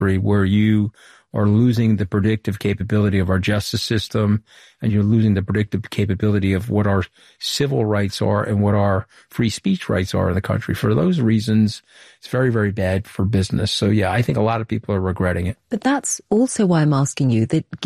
where you are losing the predictive capability of our justice system, and you're losing the predictive capability of what our civil rights are and what our free speech rights are in the country. For those reasons, it's very, very bad for business. So yeah, I think a lot of people are regretting it. But that's also why I'm asking you that